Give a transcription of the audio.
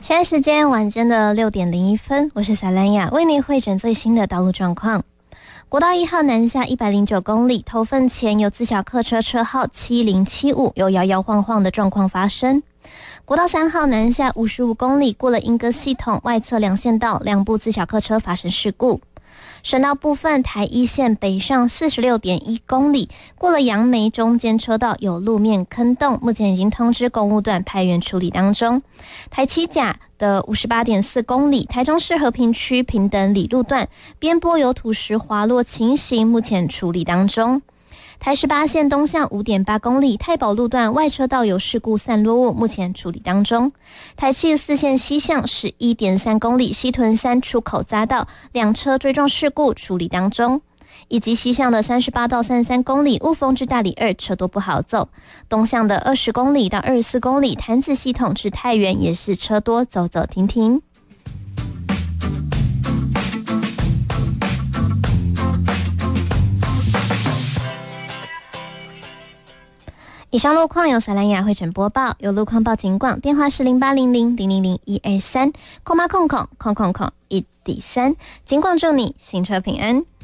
现在时间晚间的6点01分，我是萨兰雅，为你汇整最新的道路状况。国道1号南下109公里，头份前有自小客车车号7075有摇摇晃晃的状况发生。国道3号南下55公里，过了莺歌系统外侧两线道，2部自小客车发生事故。省道部分，台一线北上46.1公里，过了杨梅中间车道有路面坑洞，目前已经通知公务段派员处理当中。台七甲的58.4公里，台中市和平区平等里路段边坡有土石滑落情形，目前处理当中。台18线东向5.8公里，太保路段外车道有事故散落物，目前处理当中。台74线西向11.3公里，西屯3出口匝道2车追撞事故，处理当中。以及西向的38到33公里，雾峰至大里2车多不好走。东向的20公里到24公里，潭子系统至太原也是车多，走走停停。以上路况由萨兰雅汇整播报，有路况报警广，电话是0800000123，空103，警广祝你行车平安。